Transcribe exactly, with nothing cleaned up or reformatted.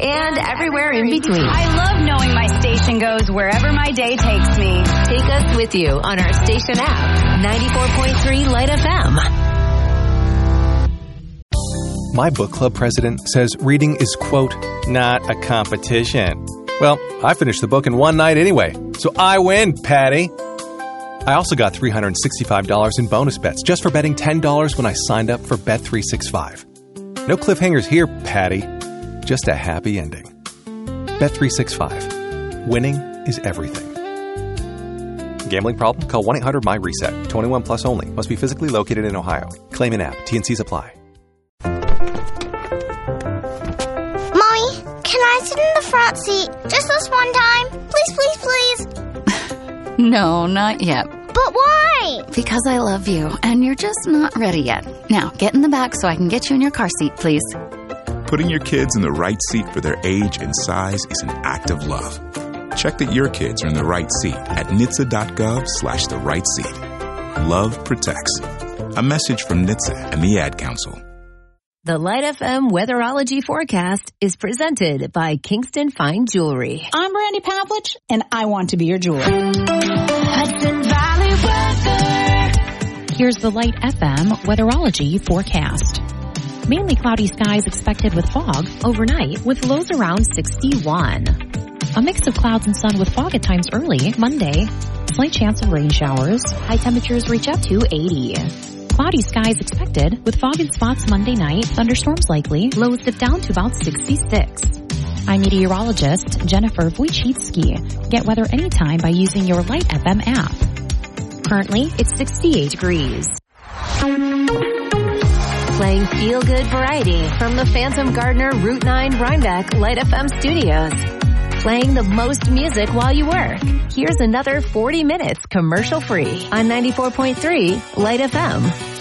and everywhere in between. I love knowing my station goes wherever my day takes me. Take us with you on our station app, ninety-four point three Light F M. My book club president says reading is, quote, not a competition. Well, I finished the book in one night anyway, so I win, Patty. I also got three hundred sixty-five dollars in bonus bets just for betting ten dollars when I signed up for Bet three sixty-five. No cliffhangers here, Patty. Just a happy ending. Bet three sixty-five. Winning is everything. Gambling problem? Call one eight hundred M Y reset. twenty-one plus only. Must be physically located in Ohio. Claim in app. T and C's apply. Mommy, can I sit in the front seat just this one time? Please, please, please. No, not yet. But why? Because I love you, and you're just not ready yet. Now, get in the back so I can get you in your car seat, please. Putting your kids in the right seat for their age and size is an act of love. Check that your kids are in the right seat at N H T S A dot gov slash the right seat. Love protects. A message from N H T S A and the Ad Council. The Light F M Weatherology Forecast is presented by Kingston Fine Jewelry. I'm Brandy Pavlich, and I want to be your jeweler. Hudson Valley weather. Here's the Light F M Weatherology Forecast. Mainly cloudy skies expected with fog overnight with lows around sixty-one. A mix of clouds and sun with fog at times early Monday. Slight chance of rain showers. High temperatures reach up to eighty. Cloudy skies expected with fog in spots Monday night. Thunderstorms likely. Lows dip down to about sixty-six. I'm meteorologist Jennifer Wojcicki. Get weather anytime by using your Light F M app. Currently, it's sixty-eight degrees. Playing feel-good variety from the Phantom Gardener Route nine Rhinebeck Light F M studios. Playing the most music while you work. Here's another forty minutes commercial-free on ninety-four point three Light F M.